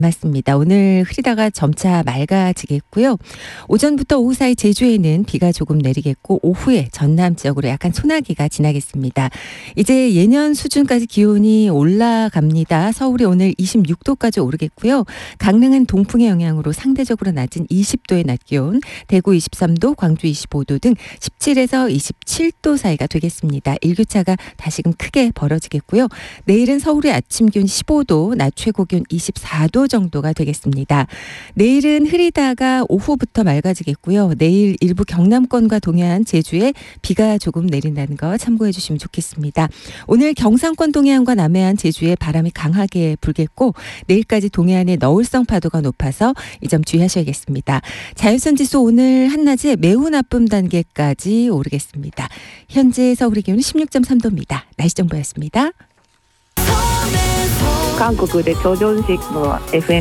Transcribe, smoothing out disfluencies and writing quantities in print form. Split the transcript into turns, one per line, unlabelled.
맞습니다. 오늘 흐리다가 점차 맑아지겠고요. 오전부터 오후 사이 제주에는 비가 조금 내리겠고 오후에 전남 지역으로 약간 소나기가 지나겠습니다. 이제 예년 수준까지 기온이 올라갑니다. 서울이 오늘 26도까지 오르겠고요. 강릉은 동풍의 영향으로 상대적으로 낮은 20도의 낮 기온, 대구 23도, 광주 25도 등 17에서 27도 사이가 되겠습니다. 일교차가 다시금 크게 벌어지겠고요. 내일은 서울의 아침 기온 15도, 낮 최고 기온 24도 정도가 되겠습니다. 내일은 흐리다가 오후부터 맑아지겠고요. 내일 일부 경남권과 동해안, 제주에 비가 조금 내린다는 거 참고해 주시면 좋겠습니다. 오늘 경상권 동해안과 남해안, 제주에 바람이 강하게 불겠고 내일까지 동해안에 너울성 파도가 높아서 이 점 주의하셔야겠습니다. 자연선 지수 오늘 한낮에 매우 나쁨 단계까지 오르겠습니다. 현재 서울의 기온은 16.3도입니다. 날씨 정보였습니다.
韓国でチョジョン市の FM